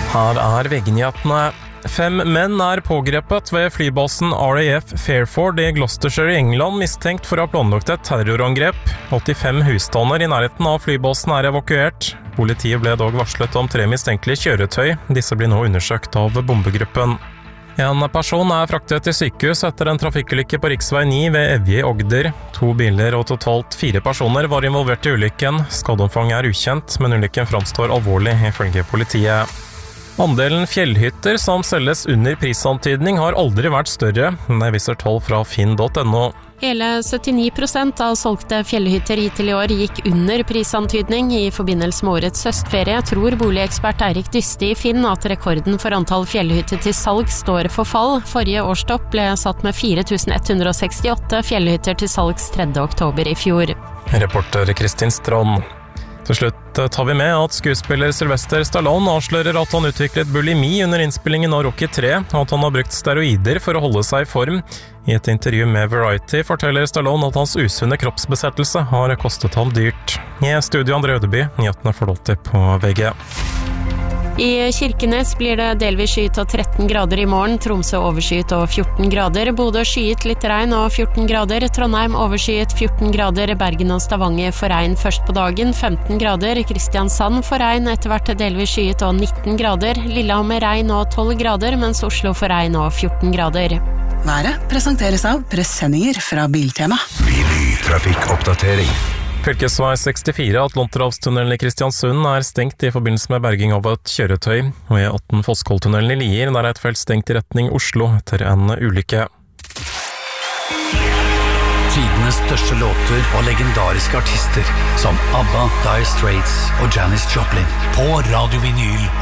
Her VG-nyhetene. 5 menn pågrepet ved flybasen RAF Fairford i Gloucestershire i England, mistenkt for å ha planlagt et terrorangrep. 85 husstander i nærheten av flybasen evakuert. Politiet ble dog varslet om 3 mistenkelige kjøretøy. Disse blir nå undersøkt av bombegruppen. En person fraktet til sykehus etter en trafikkulykke på riksvei 9 ved Evje i Ogder. 2 biler og totalt 4 personer var involvert i ulykken. Skadeomfanget ukjent, men ulykken framstår alvorlig, ifølge politiet. Andelen fjellhytter som selges under prisantydning har aldri vært større. Det viser tall fra finn.no. Hele 79% av solgte fjellhytter hittil i år gikk under prisantydning. I forbindelse med årets høstferie tror boligekspert Eirik Dyste i Finn at rekorden for antall fjellhytter til salg står for fall. Forrige årstopp ble satt med 4168 fjellhytter til salgs 3. oktober i fjor. Reporter Kristin Strand. Til slutt tar vi med at skuespiller Sylvester Stallone avslører at han utviklet bulimi under innspillingen av Rocky 3, og at han har brukt steroider for å holde seg i form. I et intervju med Variety forteller Stallone at hans usunne kroppsbesettelse har kostet ham dyrt. I studio André Ødeby, nyhetene får du alltid på VG. I Kirkenes blir det delvis skyet og 13 grader i morgen, Tromsø overskyet og 14 grader, Bodø skyet litt regn og 14 grader, Trondheim overskyet 14 grader, Bergen og Stavanger får regn først på dagen, 15 grader, Kristiansand får regn etter hvert delvis skyet og 19 grader, Lillehammer regn og 12 grader, mens Oslo får regn og 14 grader. Været presenteres av presenninger fra Biltema. Trafikkoppdatering. Fylkesvei 64 Atlanterhavstunnelen i Kristiansund stengt i forbindelse med berging av et kjøretøy, og E18 Fosskoltunnelen i Lier der et felt stengt i retning Oslo etter en ulykke. Tidenes største låter og legendariske artister som ABBA, Dire Straits og Janis Joplin på Radio Vinyl.